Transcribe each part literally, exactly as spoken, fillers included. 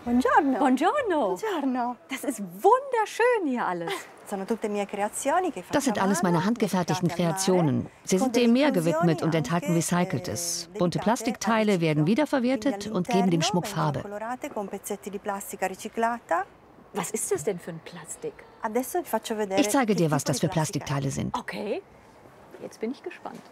Buongiorno. Buongiorno. Buongiorno. Das ist wunderschön hier alles. Das sind alles meine handgefertigten Kreationen. Sie sind dem Meer gewidmet und enthalten Recyceltes. Bunte Plastikteile werden wiederverwertet und geben dem Schmuck Farbe. Was ist das denn für ein Plastik? Ich zeige dir, was das für Plastikteile sind. Okay, jetzt bin ich gespannt.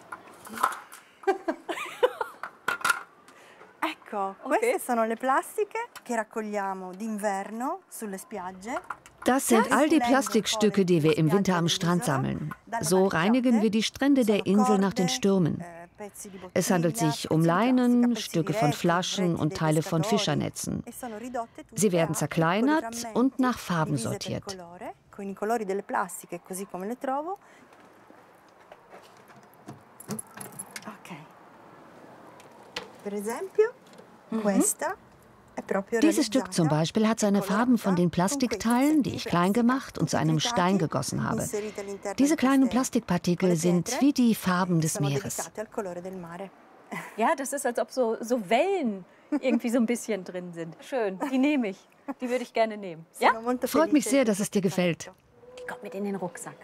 Ecco, queste sono le plastiche che raccogliamo d'inverno sulle spiagge. Das sind all die Plastikstücke, die wir im Winter am Strand sammeln. So reinigen wir die Strände der Insel nach den Stürmen. Es handelt sich um Leinen, Stücke von Flaschen und Teile von Fischernetzen. Sie werden zerkleinert und nach Farben sortiert. Dieses Stück zum Beispiel hat seine Farben von den Plastikteilen, die ich klein gemacht und zu einem Stein gegossen habe. Diese kleinen Plastikpartikel sind wie die Farben des Meeres. Ja, das ist, als ob so, so Wellen irgendwie so ein bisschen drin sind. Schön, die nehme ich. Die würde ich gerne nehmen. Ja? Freut mich sehr, dass es dir gefällt. Die kommt mit in den Rucksack.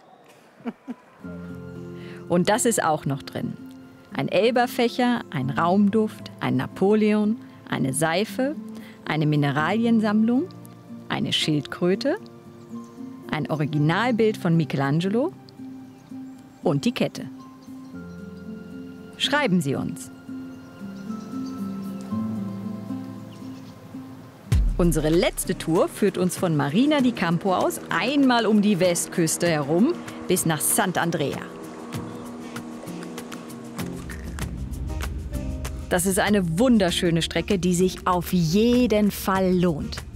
Und das ist auch noch drin. Ein Elberfächer, ein Raumduft, ein Napoleon, eine Seife, eine Mineraliensammlung, eine Schildkröte, ein Originalbild von Michelangelo und die Kette. Schreiben Sie uns. Unsere letzte Tour führt uns von Marina di Campo aus einmal um die Westküste herum bis nach Sant'Andrea. Das ist eine wunderschöne Strecke, die sich auf jeden Fall lohnt.